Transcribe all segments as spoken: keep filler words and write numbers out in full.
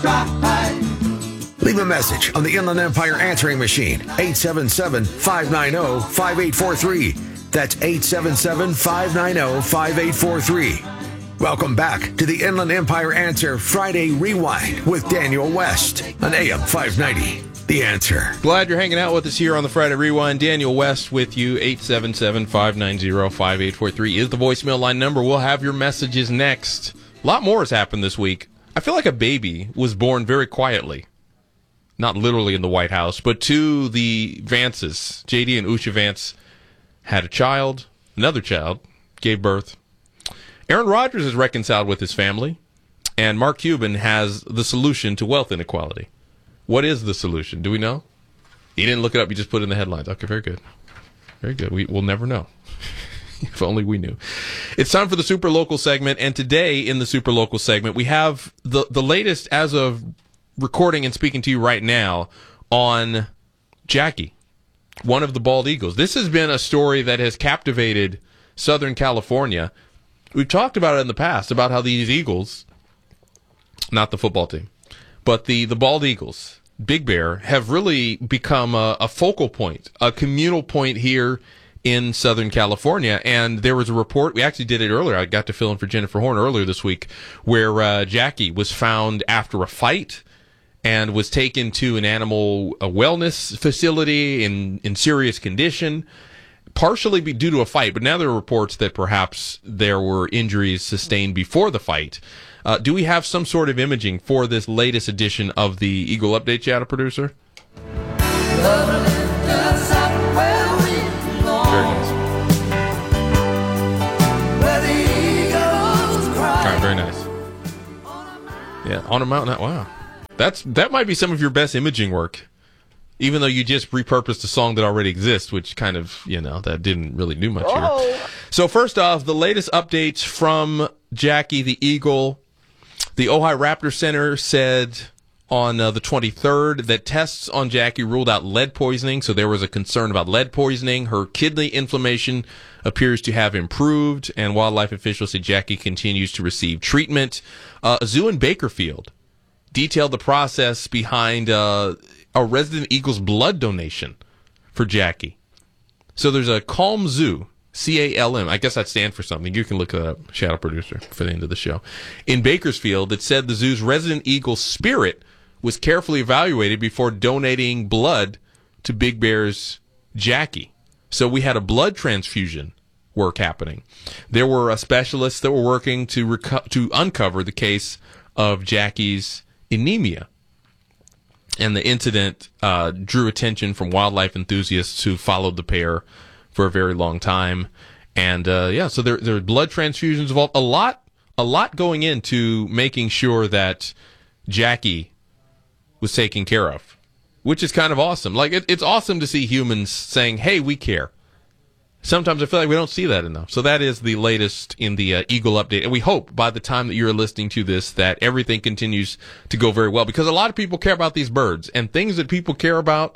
Leave a message on the Inland Empire answering machine, eight seven seven, five nine zero, five eight four three. That's eight seven seven, five nine zero, five eight four three. Welcome back to the Inland Empire Answer Friday Rewind with Daniel West on A M five ninety. The Answer. Glad you're hanging out with us here on the Friday Rewind. Daniel West with you. eight seven seven, five nine zero, five eight four three is the voicemail line number. We'll have your messages next. A lot more has happened this week. I feel like a baby was born very quietly. Not literally in the White House, but to the Vances. J D and Usha Vance had a child, another child, gave birth. Aaron Rodgers is reconciled with his family, and Mark Cuban has the solution to wealth inequality. What is the solution? Do we know? He didn't look it up. He just put it in the headlines. Okay, very good. Very good. We, we'll never know. If only we knew. It's time for the Super Local segment, and today in the Super Local segment, we have the, the latest as of recording and speaking to you right now on Jackie, one of the bald eagles. This has been a story that has captivated Southern California. We've talked about it in the past, about how these eagles, not the football team, but the, the bald eagles, Big Bear, have really become a, a focal point, a communal point here in Southern California. And there was a report, we actually did it earlier, I got to fill in for Jennifer Horn earlier this week, where uh, Jackie was found after a fight and was taken to an animal a wellness facility in, in serious condition, partially be due to a fight, but now there are reports that perhaps there were injuries sustained before the fight. Uh, do we have some sort of imaging for this latest edition of the Eagle Update, Shadow Producer? Very nice. All right, very nice. Yeah, on a mountain. Wow. That's that might be some of your best imaging work, even though you just repurposed a song that already exists, which kind of, you know, that didn't really do much here. Oh. So first off, the latest updates from Jackie the Eagle. The Ojai Raptor Center said on uh, the twenty-third that tests on Jackie ruled out lead poisoning, so there was a concern about lead poisoning. Her kidney inflammation appears to have improved, and wildlife officials say Jackie continues to receive treatment. Uh, a zoo in Bakerfield detailed the process behind uh, a resident eagle's blood donation for Jackie. So there's a Calm Zoo, C A L M. I guess that stands for something. You can look that up, Shadow Producer, for the end of the show. In Bakersfield, it said the zoo's resident eagle Spirit was carefully evaluated before donating blood to Big Bear's Jackie. So we had a blood transfusion work happening. There were uh, specialists that were working to reco- to uncover the case of Jackie's anemia. And the incident uh, drew attention from wildlife enthusiasts who followed the pair for a very long time. And, uh, yeah, so there, there are blood transfusions involved. A lot, a lot going into making sure that Jackie was taken care of, which is kind of awesome. Like, it, it's awesome to see humans saying, hey, we care. Sometimes I feel like we don't see that enough. So that is the latest in the uh, Eagle Update. And we hope by the time that you're listening to this that everything continues to go very well, because a lot of people care about these birds, and things that people care about,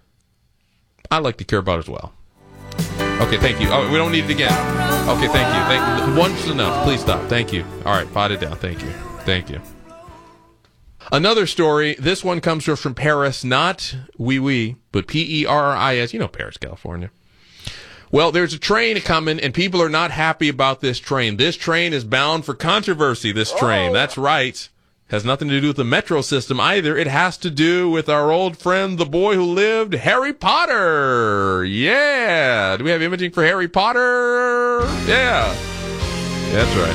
I like to care about as well. Okay, thank you. Oh, we don't need it again. Okay, thank you. Thank you. Once enough. Please stop. Thank you. All right, pot it down. Thank you. Thank you. Another story. This one comes to us from Paris, not wee wee, but P E R R I S. You know Paris, California. Well, there's a train coming, and people are not happy about this train. This train is bound for controversy, this train. Oh. That's right. Has nothing to do with the metro system either. It has to do with our old friend, the boy who lived, Harry Potter. Yeah. Do we have imaging for Harry Potter? Yeah. That's right.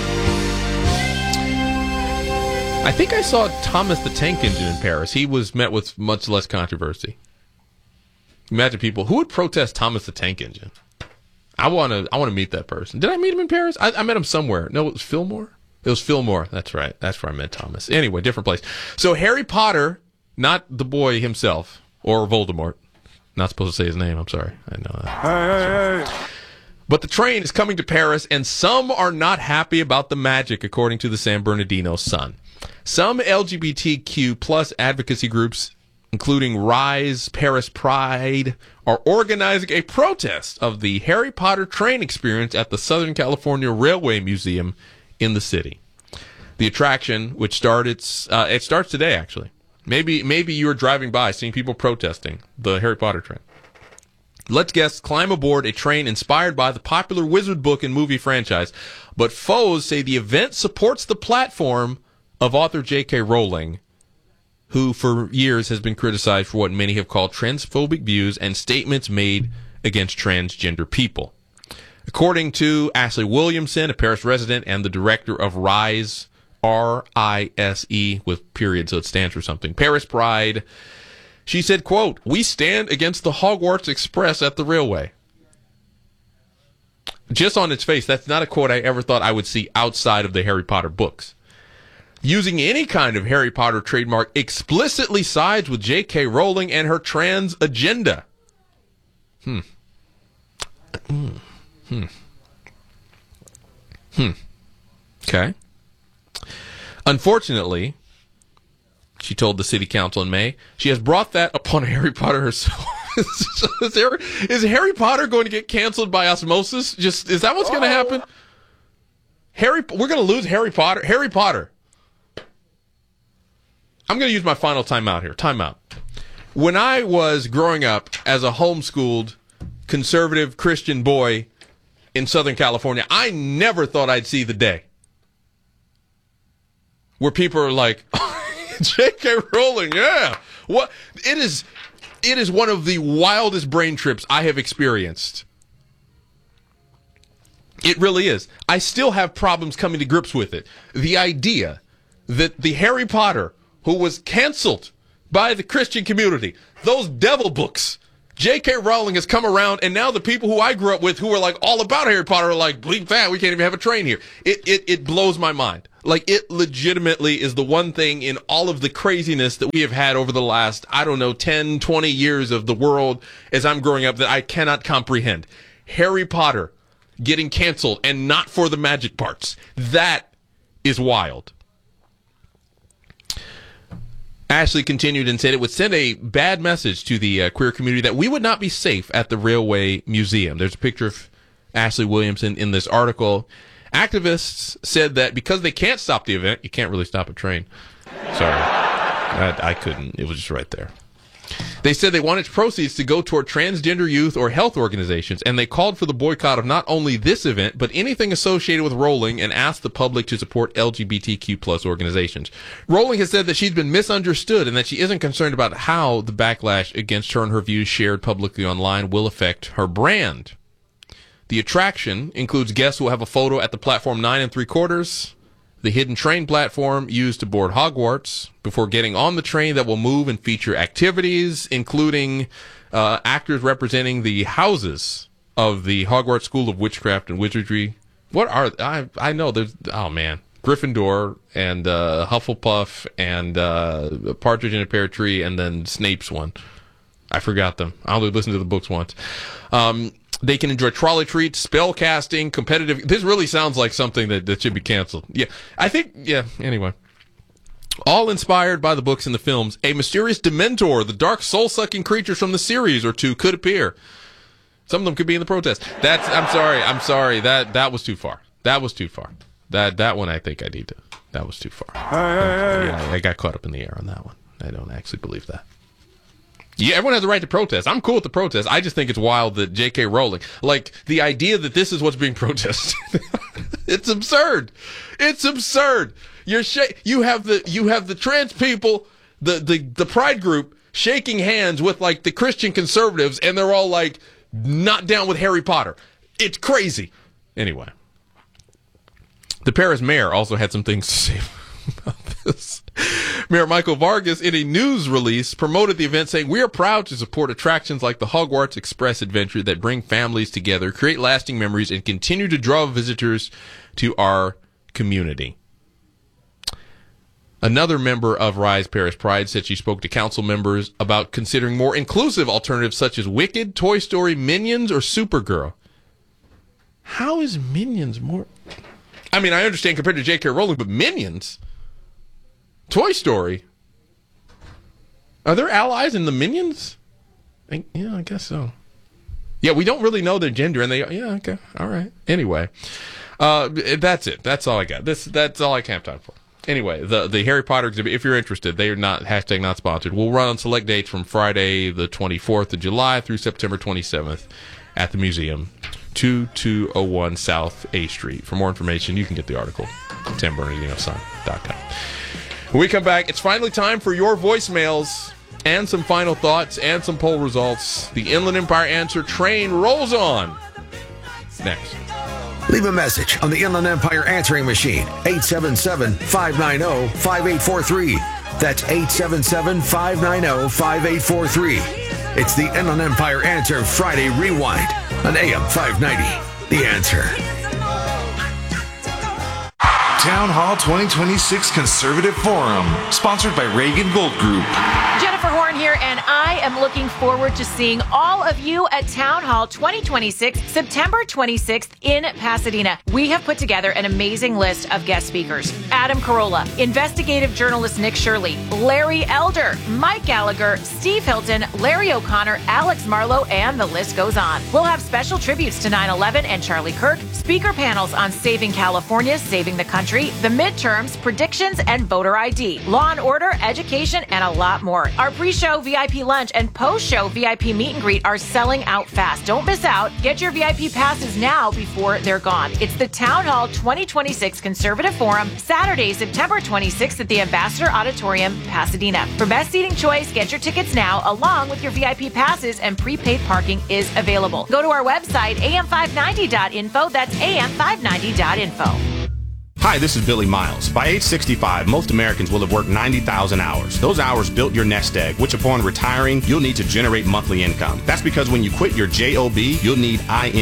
I think I saw Thomas the Tank Engine in Paris. He was met with much less controversy. Imagine people, who would protest Thomas the Tank Engine? I want to I want to meet that person. Did I meet him in Paris? I, I met him somewhere. No, it was Fillmore? It was Fillmore. That's right. That's where I met Thomas. Anyway, different place. So Harry Potter, not the boy himself, or Voldemort. Not supposed to say his name. I'm sorry. I know that. Hey, hey, hey. But the train is coming to Paris, and some are not happy about the magic, according to the San Bernardino Sun. Some L G B T Q plus advocacy groups, including Rise Paris Pride, are organizing a protest of the Harry Potter train experience at the Southern California Railway Museum in the city. The attraction, which started, uh, it starts today, actually. Maybe maybe you were driving by, seeing people protesting the Harry Potter train. Let's guests climb aboard a train inspired by the popular Wizard book and movie franchise, but foes say the event supports the platform of author J K. Rowling, who for years has been criticized for what many have called transphobic views and statements made against transgender people. According to Ashley Williamson, a Paris resident and the director of RISE, R I S E with period, so it stands for something, Paris Pride, she said, quote, "We stand against the Hogwarts Express at the railway." Just on its face, that's not a quote I ever thought I would see outside of the Harry Potter books. Using any kind of Harry Potter trademark explicitly sides with J K. Rowling and her trans agenda. Hmm. Hmm. Hmm. Hmm. Okay. Unfortunately, she told the city council in May, she has brought that upon Harry Potter herself. is, there, is Harry Potter going to get canceled by osmosis? Just is that what's oh. going to happen? Harry, we're going to lose Harry Potter. Harry Potter. I'm going to use my final timeout here. Timeout. When I was growing up as a homeschooled conservative Christian boy in Southern California, I never thought I'd see the day where people are like, J K. Rowling, yeah. What it is it is one of the wildest brain trips I have experienced. It really is. I still have problems coming to grips with it. The idea that the Harry Potter, who was canceled by the Christian community, those devil books, J K. Rowling has come around, and now the people who I grew up with who were like all about Harry Potter are like, bleep that, we can't even have a train here. It it it blows my mind. Like, it legitimately is the one thing in all of the craziness that we have had over the last, I don't know, ten, twenty years of the world as I'm growing up that I cannot comprehend. Harry Potter getting canceled, and not for the magic parts. That is wild. Ashley continued and said it would send a bad message to the uh, queer community that we would not be safe at the Railway Museum. There's a picture of Ashley Williamson in this article. Activists said that because they can't stop the event, you can't really stop a train. Sorry. I, I couldn't. It was just right there. They said they wanted proceeds to go toward transgender youth or health organizations, and they called for the boycott of not only this event, but anything associated with Rowling, and asked the public to support L G B T Q plus organizations. Rowling has said that she's been misunderstood and that she isn't concerned about how the backlash against her and her views shared publicly online will affect her brand. The attraction includes guests who will have a photo at the platform nine and three quarters, the hidden train platform used to board Hogwarts, before getting on the train that will move and feature activities, including uh, actors representing the houses of the Hogwarts School of Witchcraft and Wizardry. What are, I I know there's, oh man, Gryffindor and uh, Hufflepuff and uh, Partridge in a Pear Tree, and then Snape's one. I forgot them. I only listened to the books once. Um, They can enjoy trolley treats, spell casting, competitive. This really sounds like something that, that should be canceled. Yeah, I think, yeah, anyway. All inspired by the books and the films, a mysterious Dementor, the dark soul-sucking creatures from the series or two, could appear. Some of them could be in the protest. That's, I'm sorry, I'm sorry. That that was too far. That was too far. That that one I think I need to, that was too far. Hey, hey, hey. Yeah, I got caught up in the air on that one. I don't actually believe that. Yeah, everyone has the right to protest. I'm cool with the protest. I just think it's wild that J K. Rowling, like, the idea that this is what's being protested. It's absurd. It's absurd. You're sh- you have the you have the trans people, the, the the pride group shaking hands with like the Christian conservatives, and they're all like not down with Harry Potter. It's crazy. Anyway, the Paris mayor also had some things to say about this. Mayor Michael Vargas, in a news release, promoted the event, saying, "We are proud to support attractions like the Hogwarts Express adventure that bring families together, create lasting memories, and continue to draw visitors to our community." Another member of Rise Paris Pride said she spoke to council members about considering more inclusive alternatives such as Wicked, Toy Story, Minions, or Supergirl. How is Minions more... I mean, I understand compared to J K. Rowling, but Minions... Toy Story. Are there allies in the Minions? I, yeah, I guess so. Yeah, we don't really know their gender, and they. Yeah, okay, all right. Anyway, uh, that's it. That's all I got. This. That's all I have time for. Anyway, the the Harry Potter exhibit, if you're interested, they are not, hashtag not sponsored. We'll run on select dates from Friday the twenty-fourth of July through September twenty-seventh at the museum, two two oh one South A Street. For more information, you can get the article, San Bernardino Sun dot com. When we come back, it's finally time for your voicemails and some final thoughts and some poll results. The Inland Empire Answer train rolls on. Next. Leave a message on the Inland Empire Answering Machine, eight seven seven, five nine zero, five eight four three. That's eight seven seven, five nine zero, five eight four three. It's the Inland Empire Answer Friday Rewind on A M five ninety. The Answer. Town Hall twenty twenty-six Conservative Forum, sponsored by Reagan Gold Group. Jennifer Horn here, and I am looking forward to seeing all of you at Town Hall twenty twenty-six, September twenty-sixth in Pasadena. We have put together an amazing list of guest speakers. Adam Carolla, investigative journalist Nick Shirley, Larry Elder, Mike Gallagher, Steve Hilton, Larry O'Connor, Alex Marlowe, and the list goes on. We'll have special tributes to nine eleven and Charlie Kirk, speaker panels on saving California, saving the country, the midterms, predictions, and voter I D, law and order, education, and a lot more. Our pre-show V I P lunch and post-show V I P meet and greet are selling out fast. Don't miss out. Get your V I P passes now before they're gone. It's the Town Hall twenty twenty-six Conservative Forum, Saturday, September twenty-sixth at the Ambassador Auditorium, Pasadena. For best seating choice, get your tickets now, along with your V I P passes, and prepaid parking is available. Go to our website, A M five ninety dot info. That's A M five ninety dot info. Hi, this is Billy Miles. By age sixty-five, most Americans will have worked ninety thousand hours. Those hours built your nest egg, which upon retiring, you'll need to generate monthly income. That's because when you quit your job, you'll need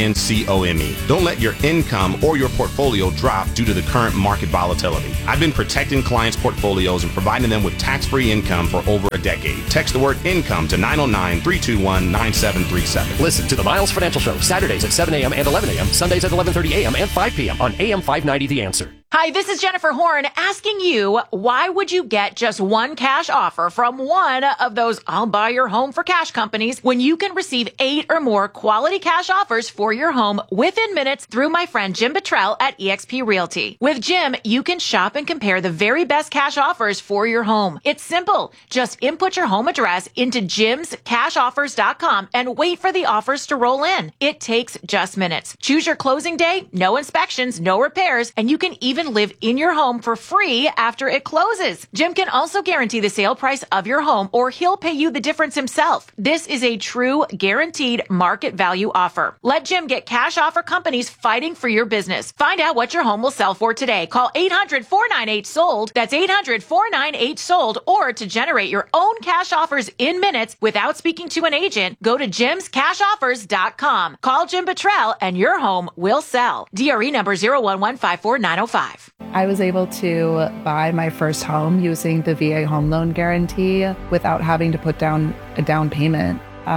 income. Don't let your income or your portfolio drop due to the current market volatility. I've been protecting clients' portfolios and providing them with tax-free income for over a decade. Text the word income to nine oh nine, three two one, nine seven three seven. Listen to the Miles Financial Show, Saturdays at seven a.m. and eleven a.m., Sundays at eleven thirty a.m. and five p.m. on A M five ninety The Answer. Hi, this is Jennifer Horn asking you, why would you get just one cash offer from one of those I'll buy your home for cash companies when you can receive eight or more quality cash offers for your home within minutes through my friend Jim Buttrell at eXp Realty? With Jim, you can shop and compare the very best cash offers for your home. It's simple. Just input your home address into jims cash offers dot com and wait for the offers to roll in. It takes just minutes. Choose your closing day, no inspections, no repairs, and you can even live in your home for free after it closes. Jim can also guarantee the sale price of your home, or he'll pay you the difference himself. This is a true guaranteed market value offer. Let Jim get cash offer companies fighting for your business. Find out what your home will sell for today. Call eight hundred, four nine eight, sold. That's eight hundred, four nine eight, sold. Or to generate your own cash offers in minutes without speaking to an agent, go to jims cash offers dot com. Call Jim Buttrell and your home will sell. D R E number zero one one five four nine zero five. I was able to buy my first home using the V A home loan guarantee without having to put down a down payment.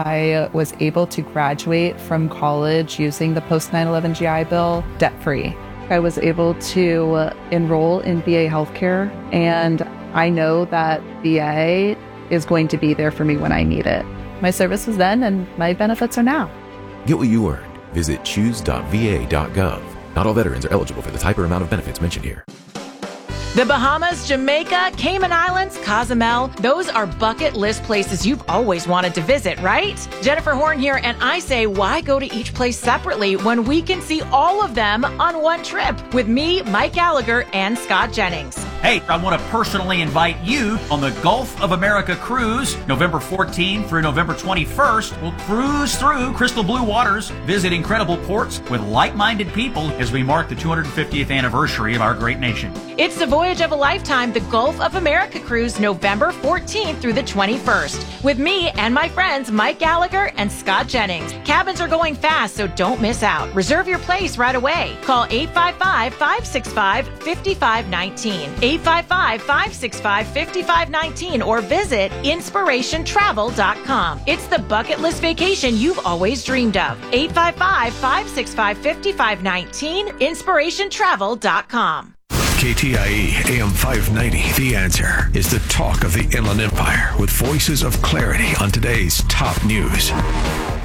I was able to graduate from college using the post nine eleven G I Bill debt-free. I was able to enroll in V A healthcare, and I know that V A is going to be there for me when I need it. My service was then, and my benefits are now. Get what you earned. Visit choose dot v a dot gov. Not all veterans are eligible for the type or amount of benefits mentioned here. The Bahamas, Jamaica, Cayman Islands, Cozumel, those are bucket list places you've always wanted to visit, right? Jennifer Horn here, and I say, why go to each place separately when we can see all of them on one trip with me, Mike Gallagher, and Scott Jennings? Hey, I want to personally invite you on the Gulf of America cruise, November fourteenth through November twenty-first. We'll cruise through crystal blue waters, visit incredible ports with like-minded people as we mark the two hundred fiftieth anniversary of our great nation. It's the voyage of a lifetime, the Gulf of America cruise, November fourteenth through the twenty-first, with me and my friends Mike Gallagher and Scott Jennings. Cabins are going fast, so don't miss out. Reserve your place right away. Call eight five five, five six five, five five one nine, eight five five, five six five, five five one nine, or visit inspiration travel dot com. It's the bucket list vacation you've always dreamed of. eight five five, five six five, five five one nine, inspiration travel dot com. K T I E A M five ninety, The Answer, is the talk of the Inland Empire with voices of clarity on today's top news.